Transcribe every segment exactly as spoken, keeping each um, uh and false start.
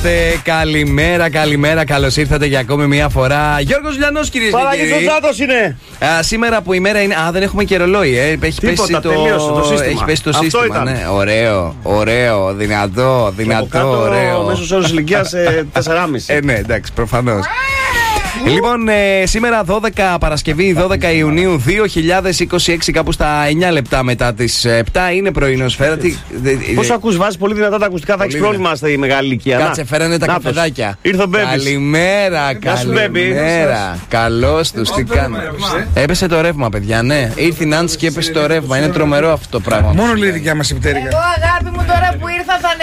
Καλημέρα, καλημέρα, καλώς ήρθατε για ακόμη μια φορά. Γιώργος Λιανός, κυρίες και κύριοι. Παράγει ο Τσάτος είναι. Α, σήμερα που η μέρα είναι. Α, δεν έχουμε και ρολόι, ε. Έχει Τίποτα, πέσει το... τελείωσε το σύστημα. Έχει πέσει το Αυτό σύστημα. ήταν. Ναι. Ωραίο, ωραίο, δυνατό, δυνατό, ωραίο. Ο μέσος όρος ηλικίας τέσσερα κόμμα πέντε. Ε, ναι, εντάξει, προφανώς. Λοιπόν, ε, σήμερα δώδεκα Παρασκευή, δώδεκα Ιουνίου δύο χιλιάδες είκοσι έξι, κάπου στα εννιά λεπτά μετά τις επτά, είναι πρωινοσφαίρα. Πόσο ακούς, βάζεις πολύ δυνατά τα ακουστικά, θα έχεις πρόβλημα στη μεγάλη ηλικία. Κάτσε, φέρανε τα Νάτος. καφεδάκια. Ήρθε ο Μπέμπης. Καλημέρα, καλημέρα. Καλώς τους, τι κάνετε. Έπεσε το ρεύμα, παιδιά, ναι. Ήρθε η Νάντση και έπεσε το ρεύμα. Είναι τρομερό αυτό το πράγμα. Μόνο λέει η δικιά μας η πτέρυγα. Εγώ, αγάπη μου, τώρα που ήρθα θα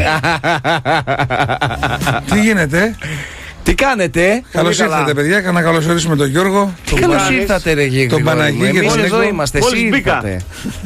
ανεβεί. Τι γίνεται? Τι κάνετε? Καλώς ήρθατε, παιδιά. Να καλωσορίσουμε τον Γιώργο. Τι καλώς ήρθατε, ρε Γίγρη. Τον Παναγί και Εμείς τον εδώ Νίκο. είμαστε. Μόλις Εσύ μπήκα. ήρθατε.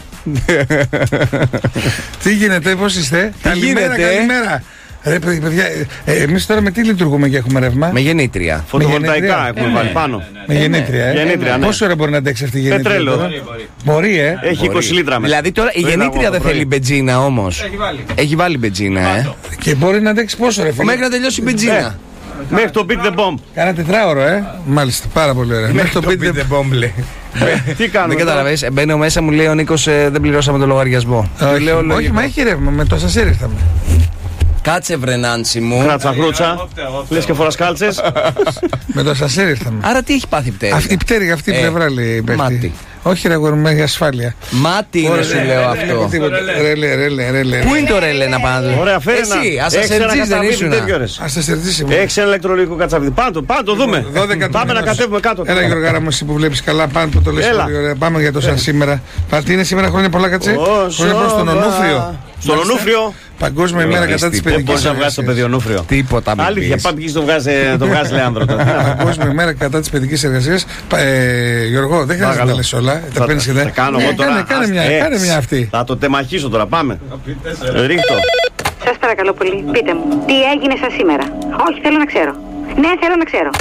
Τι γίνεται, πώς είστε? Καλημέρα, γίνεται? καλημέρα. Ρε παιδιά, ε, εμείς τώρα με τι λειτουργούμε και έχουμε ρεύμα? Με γεννήτρια. Φωτοβολταϊκά γεννήτρια. έχουμε βάλει πάνω. Με γεννήτρια, ε. Γεννήτρια, ναι. Πόσο ώρα μπορεί να αντέξει αυτή η γεννήτρια? Πετρέλαιο. τώρα? Μπορεί, ε. Έχει είκοσι λίτρα μέσα. Δηλαδή τώρα η Το είδα γεννήτρια εγώ δεν το πρωί. θέλει μπετζίνα όμως. Έχει βάλει. Έχει βάλει μπετζίνα, ε. Και μπορεί να αντέξει πόσο, ρε φίλε? Μέχρι να τελειώσει η μπετζίνα. Μέχρι το beat the bomb. Κάνα τετράωρο, ε. Μάλιστα, πάρα πολύ ωραία. Μέχρι το πείτε. Τι κάνουμε? Δεν καταλαβαίνεις, μπαίνω μέσα, μου λέει ο Νίκος, ε, δεν πληρώσαμε το λογαριασμό. Του Όχι, λέω, όχι, λογικό. μα έχει ρεύμα. Με το ασανσέρ ήρθαμε. Κάτσε, βρε Νάντσι μου. Κράτσα χρούτσα. Λες και φοράς κάλτσες. Με το ασανσέρ ήρθαμε. Άρα τι έχει πάθει πτέρυγα? Αυτή η πτέρυγα, αυτή η Ε, πλευρά λέει πέφτει. μάτι. Όχι, ρε αγόρι μου, έχει ασφάλεια. Μάτι είναι, σου λέω αυτό. Ρέλε, ρέλε, ρέλε. Πού είναι το ρέλε να πάμε? Ωραία, φέρε ένα. Εσύ, Έχεις ασανσερτζής ένα δεν κατσαβίδι ήσουν? τέτοιο ώρες. Α τα σερτήσει μου. Έχεις ένα ηλεκτρολικό κατσαβίδι. Πάμε το, πάμε το δούμε. δώδεκα του Πάμε να μηνός. κατέβουμε κάτω. Έλα, Γιώργαρα μου, εσύ που βλέπει καλά, πάμε που το λες Έλα. πολύ ωραία. Πάμε για το σαν σήμερα. Πα, τι είναι σήμερα, χρόνια πολλά, κάτσε. Όσο Χρόνια πολλά στον βα- Ονούφριο. Στον Ονούφριο. Παγκόσμια ημέρα κατά τη τι, Δεν παιδική μπορείς να βγάλεις το παιδί Ονούφριο. Τίποτα μην Αλήθεια, πεις. πάμε και το βγάζει, το βγάζει Λέανδρο. Παγκόσμια ημέρα κατά τη παιδική εργασία. Γιώργο, δεν χρειάζεται να τα Παρακαλώ. λες όλα. Τα παίρνει και Θα δεν. κάνω εγώ τώρα. Κάνε, κάνε μια, Ε, κάνε μια αυτή. Θα το τεμαχίσω τώρα, πάμε. Ρίχτω. Σας παρακαλώ πολύ, πείτε μου, τι έγινε σας σήμερα? Όχι, θέλω να ξέρω. Ναι, θέλω να ξέρω.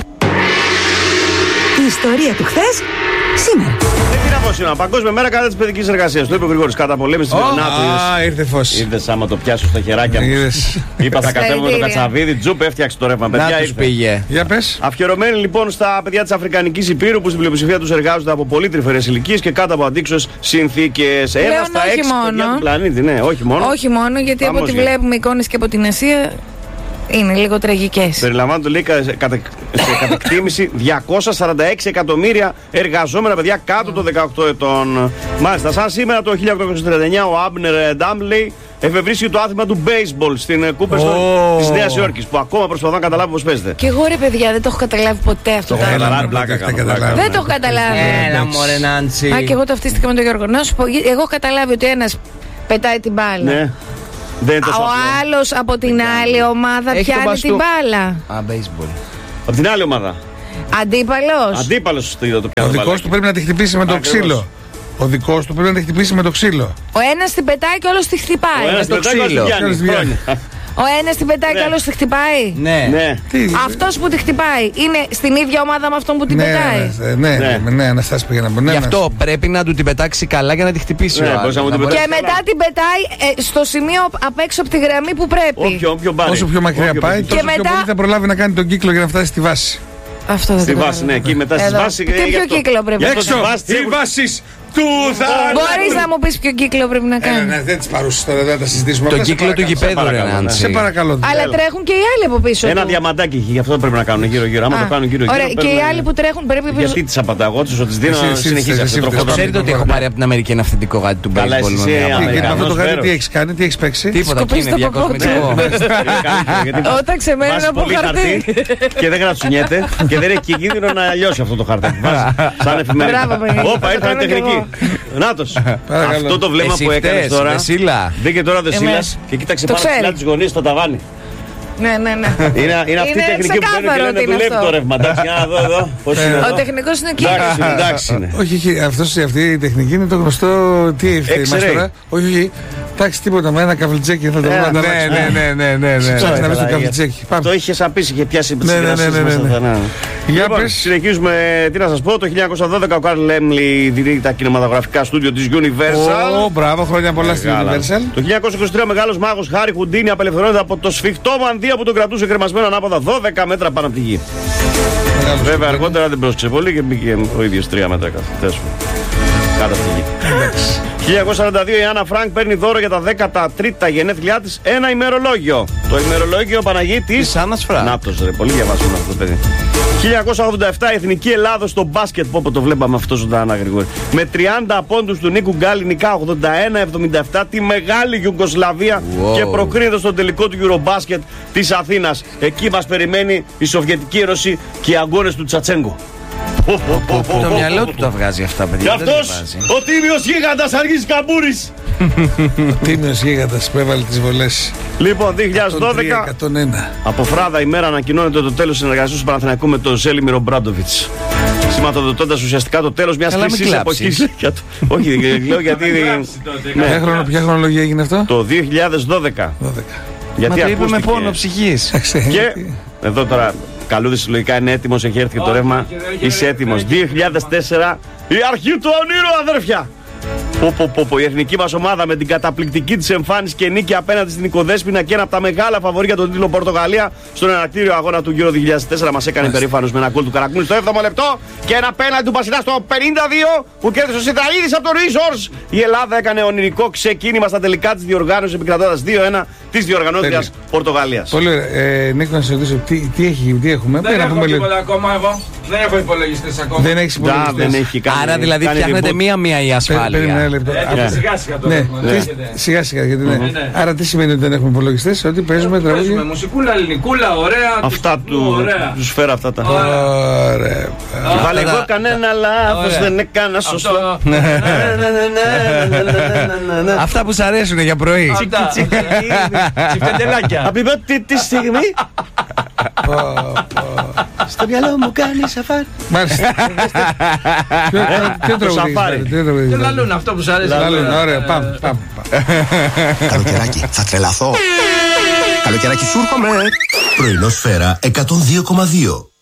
Η ιστορία του χθες, σήμερα. Ε, τι να πω σήμερα, Παγκόσμια μέρα κατά τη παιδική εργασία. Το είπε ο Γρηγόρης, καταπολέμηση της Νάτου. Α, ήρθε φως. Είδες άμα το πιάσω στα χεράκια μου. Είδες. Είπα θα κατέβουμε το Συγχαρητήρια. κατσαβίδι, τζουπ έφτιαξε το ρεύμα. Να Παιδιά τους ήρθε. πήγε. Για πες. Αφιερωμένοι λοιπόν στα παιδιά της Αφρικανικής Υπήρου που στην πλειοψηφία τους εργάζονται από πολύ τρυφερές ηλικίες και κάτω από αντίξωες συνθήκες. Ένα Πλέον στα όχι έξι μόνο. παιδιά του πλανήτη, ναι, όχι μόνο. Όχι μόνο, γιατί από ό,τι Χαμός βλέπουμε εικόνες και από την Ασία είναι λίγο τραγικές. Περιλαμβάνονται λέει κα- κατα- σε κατεκτήμηση διακόσια σαράντα έξι εκατομμύρια εργαζόμενα παιδιά κάτω των δεκαοκτώ ετών. Μάλιστα, σαν σήμερα το χίλια οκτακόσια τριάντα εννιά ο Άμπνερ Ντάμπλεϊ εφευρίσκει το άθλημα του baseball στην Κούπερστον Ω. της Νέας Υόρκης που ακόμα προσπαθώ να καταλάβω πώς παίζεται. Και εγώ ρε παιδιά δεν το έχω καταλάβει ποτέ αυτό το Έλα, άθλημα. ρε, ρε, πλάκα πλάκα, κάνω, καταλάβει. πλάκα. Δεν το έχω καταλάβει. Έλα μωρέ Νάντσι. Α, και εγώ ταυτίστηκα με τον Γιώργο. Να σου πω, εγώ έχω καταλάβει ότι ένας πετάει την μπάλα. Ναι. Δεν είναι τόσο Ο απλό. άλλος από την άλλη ομάδα Έχει το πιάνει μπαστού. την μπάλα. Α, baseball. Από την άλλη ομάδα. Αντίπαλος. Αντίπαλος το είδα το Ο πιάνω. δικός του πρέπει να τη χτυπήσει με το Ακριβώς. ξύλο. Ο δικός του πρέπει να τη χτυπήσει με το ξύλο. Ο ένας την πετάει και όλος τη χτυπάει. Ο ένας το πετάει, ο άλλος ξύλο. την πιάνει. Άλλος πιάνει. Χρόνια. Ο ένας την πετάει και Ναι. όλος τη χτυπάει. Ναι. Ναι. Τι. Αυτός που τη χτυπάει είναι στην ίδια ομάδα με αυτόν που την Ναι, πετάει. ναι, ναι, Ναι. ναι, ναι, Αναστάση πήγα να πω. Ναι, Γι' ναι. αυτό πρέπει να του την πετάξει καλά για να τη χτυπήσει Ναι, ο μπορείς άλλος. να μου Να την μπορεί- Και Καλά. μετά την πετάει ε, στο σημείο απ' έξω από τη γραμμή που πρέπει. Όποιο, όποιο πάρει. Όσο πιο μακριά Όποιο πάει, παιδί. τόσο πιο μετά- πολύ θα προλάβει να κάνει τον κύκλο για να φτάσει στη βάση. Αυτό δεν Στη το βάση, καταλαβαίνω. ναι, εκεί μετά στις Εδώ. βάσεις. Τι ε, γι' ποιο αυτό. κύκλο πρέπει Γι' να αυτό κάνει. τις βάσεις οι έχουν- βάσεις του θανάτου. Μπορείς να μου πεις ποιο κύκλο πρέπει να Έλα, κάνει. ναι, δεν τις παρούσεις τώρα, δεν θα τα συζητήσουμε. Το Αυτά, σε κύκλο του παρακαλώ. γηπέδου, ρε παρακαλώ, Νάντσι. Σε παρακαλώ. Αλλά Έλα. τρέχουν και οι άλλοι από πίσω. Ένα του. διαμαντάκι έχει, γι' αυτό πρέπει να κάνουν γύρω-γύρω. Άμα Α, το κάνουν γύρω-γύρω. Ωραία, και οι παίρνουν- άλλοι που τρέχουν πρέπει πίσω. Γιατί τις απαντάω, εγώ τους δίνω Εσύ, να εσύ, συνεχίσει εσύ, αυτό εσύ, το εσύ, τροχό. εσύ, Ξέρετε ότι έχω πάρει από την Αμερική ένα αυθεντικό γάτι του Καλά, baseball. εσύ με είσαι μια Τι, μπάλα. και με αυτό το Αμερικανός γάτι τι βέρος. έχεις κάνει, τι έχεις παίξει. Τίποτα, εκεί Σκοπείς είναι το διακοσμητικό. Όταν ξεμένουν Βάζεις από πολύ χαρτί. και δεν γρατσουνιέται και δεν έχει κίνδυνο να λιώσει αυτό το χαρτί. Βάζεις σαν εφημερίδα. Μπράβο, παιδί. Όπα, Το ήρθαν κάνω κι τεχνική. εγώ. Νάτος. Παρακαλώ. Αυτό το βλέμμα Εσύ που έκανες φταίς, τώρα. Δεσίλα. Μπήκε τώρα ο Δεσίλας Εμές. και κοίταξε Το πάνω ψηλά ξέρει. τις γωνίες στο ταβάνι. Ναι, ναι, ναι. Είναι, είναι αυτή η Είναι τεχνική που παίρνουν και ξεκάθαρο λένε ότι είναι δουλεύει αυτό. το ρεύμα. Εντάξει, για να δω εδώ. Πώς είναι Ο εδώ. τεχνικός είναι εκεί. Εντάξει είναι, εντάξει είναι. Όχι, όχι, αυτός, αυτή η τεχνική είναι το γνωστό. Τι ήρθε X-ray. μας τώρα. Όχι, όχι. Εντάξει, τίποτα με ένα καβλιτζέκι θα το Ε, βρούμε. Ναι, ναι, ναι, ναι, ναι. Ψάχνει να βρει το καβλιτζέκι. Το είχε σαν πίσει, είχε πιάσει Ναι, ναι, ναι, ναι, ναι, ναι. Για Λοιπόν, πες. συνεχίζουμε, τι να σας πω, το χίλια εννιακόσια δώδεκα ο Καρλ Λέμλι διδύει τα κινηματογραφικά στούντιο της Universal. Ω, μπράβο, χρόνια πολλά στην Μεγάλα. Universal. Το χίλια εννιακόσια είκοσι τρία ο μεγάλος μάγος Χάρι Χουντίνι απελευθερώνεται από το σφιχτό μανδύα που τον κρατούσε κρεμασμένο ανάποδα δώδεκα μέτρα πάνω από τη γη. Μεγάλος Βέβαια Χουντίνι. αργότερα δεν πρόσεξε πολύ και μπήκε ο ίδιος τρία μέτρα κάτω από τη γη. χίλια εννιακόσια σαράντα δύο η Άννα Φρανκ παίρνει δώρο για τα δέκατα τρίτα γενέθλιά της ένα ημερολόγιο. Το ημερολόγιο Παναγίτης Της Άννας Φρανκ. Νάπτος ρε, πολύ διαβάσουμε αυτό το παιδί. χίλια εννιακόσια ογδόντα επτά η Εθνική Ελλάδος στο μπάσκετ, που το βλέπαμε αυτό ζωντανά γρήγορα. Με τριάντα πόντους του Νίκου Γκάλι νικά ογδόντα ένα εβδομήντα επτά τη μεγάλη Ιουγκοσλαβία Wow. και προκρίνεται στον τελικό του Eurobasket της Αθήνας. Εκεί μας περιμένει η Σοβιετική Ένωση και οι αγώνες του Τσατσέγκο. Το μυαλό του τα βγάζει αυτά, Και παιδιά. δεν αυτός τα βάζει. ο τίμιος γίγαντας Αργής Καμπούρης. Τίμιος γίγαντας που έβαλε τις βολές. Λοιπόν, δύο χιλιάδες εκατόν τρία δώδεκα εκατόν ένα. από φράδα ημέρα ανακοινώνεται το τέλος της συνεργασίας του Παναθηναϊκού με τον Ζέλιμιρο Μπράντοβιτς. Σηματοδοτώντας ουσιαστικά το τέλος μιας Καλά, μην χρυσής κλάψεις. εποχής. Για το- Όχι, λέω γιατί. Ναι. Ποια χρονο- Ποια χρονολογία έγινε αυτό? Το δύο χιλιάδες δώδεκα. δώδεκα. Μα Γιατί το είπε με ακούστηκε. πόνο ψυχής. Εντάξει, Και γιατί- εδώ τώρα Καλούδης συλλογικά είναι έτοιμος, έχει έρθει και το ρεύμα. Είσαι έτοιμος. δύο χιλιάδες τέσσερα η αρχή του ονείρου, αδέρφια. Πω, πω, πω, πω. Η εθνική μας ομάδα με την καταπληκτική της εμφάνιση και νίκη απέναντι στην Νικοδέσποινα και ένα από τα μεγάλα φαβορί για τον τίτλο Πορτογαλία στον εναρκτήριο αγώνα του Euro δύο χιλιάδες τέσσερα μας έκανε περήφανος με ένα γκολ του Καρακούνη στο έβδομο λεπτό και ένα πέναλτι του Πασινά στο πενήντα δύο που κέρδισε ο Σιδραίδης από το Resource. Η Ελλάδα έκανε ονειρικό ξεκίνημα στα τελικά της διοργάνωσης επικρατώντας δύο ένα της διοργανώτριας Τέλεια. Πορτογαλίας. Πολύ ωραία. Ε, Νίκο, να σε ρωτήσω τι, τι, έχει, τι έχουμε. Δεν Πέρα έχω πούμε λίγο. τίποτα ακόμα εγώ. Δεν έχω υπολογιστές ακόμα. Δεν έχει Ντά, υπολογιστές. δεν έχει κάνει. Άρα δηλαδή κάνει φτιάχνετε reboot. μία-μία η Πε- Περίμενε ένα ασφάλεια. λεπτό. Ε, Α, και σιγά σιγά το Ναι, έχουμε, τι- δεν έχετε. σιγά σιγά γιατί ναι. ναι. Άρα τι σημαίνει ότι δεν έχουμε υπολογιστές, ότι παίζουμε Παίζουμε τραγούδια. μουσικούλα, ελληνικούλα, ωραία. Αυτά τους- του, ωραία. τους φέρα αυτά τα. Ωραία. Βάλε Αυτά εγώ τα- κανένα λάθος, Ωραία. δεν έκανα σωστό. Αυτό. Αυτά που σ' αρέσουν για πρωί. Αυτά. Τσιφτεντελάκια. Happy birthday τη στιγμή. Στο μυαλό μου κάνει σαφάρι. Μάλιστα. Ποιο- Ποιο τραγούδι έχεις σαφάρι. πάρει, ποιο τραγούδι Και έχεις πάρει? λαλούν αυτό που σου αρέσει. Λαλούν, ωραία, πάμε, πάμε. Καλοκαιράκι, θα τρελαθώ. Καλοκαιράκι σου έρχομαι. Πρωινό Σφαίρα εκατόν δύο κόμμα δύο.